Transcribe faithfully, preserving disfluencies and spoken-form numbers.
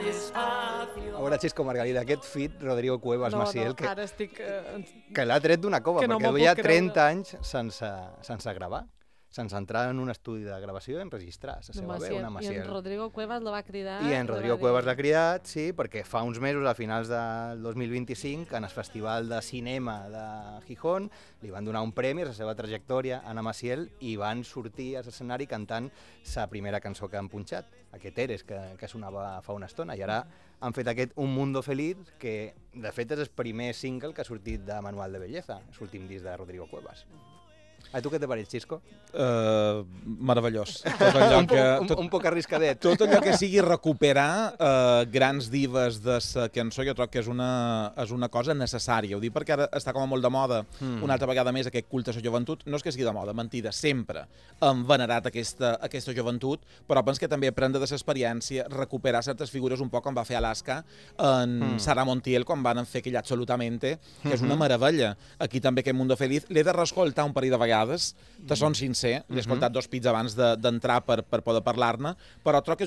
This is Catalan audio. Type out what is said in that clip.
A veure, Xisco Margalida, aquest fit, Rodrigo Cuevas No, Maciel, no, ara estic... Eh, que l'ha tret d'una cova, que no perquè m'ho duia puc creure. trenta anys sense, sense gravar, sense entrar en un estudi de gravació i enregistrar la seva veu, una I Maciel. en Rodrigo Cuevas lo va cridar... I en li va Rodrigo dir- Cuevas l'ha cridat, sí, perquè fa uns mesos, a finals del dos mil vint-i-cinc, en el Festival de Cinema de Gijón, li van donar un premi a la seva trajectòria a Ana Maciel i van sortir a l'escenari cantant la primera cançó que han punxat, aquest Eres, que, que sonava fa una estona, i ara han fet aquest Un Mundo Feliz, que de fet és el primer single que ha sortit de Manual de Belleza, l'últim disc de Rodrigo Cuevas. A tu què te pareix, Xisco? Uh, meravellós. Tot allò un, que, un, tot, un poc arriscadet. tot allò que sigui recuperar uh, grans dives de la cançó, jo trobo que és una, és una cosa necessària. Ho dic perquè ara està com a molt de moda, mm. una altra vegada més, aquest culte a la joventut. No és que sigui de moda, mentida, sempre hem venerat aquesta, aquesta joventut, però penso que també aprendre de l'experiència, recuperar certes figures, un poc com va fer Alaska en mm. Sara Montiel, quan van fer aquell Absolutamente, que és una meravella. Aquí també aquest Mundo Feliz. L'he de reescoltar un parell de vegades, te són sincer, l'he escoltat dos pits abans d'entrar per, per poder parlar-ne, però trobo que és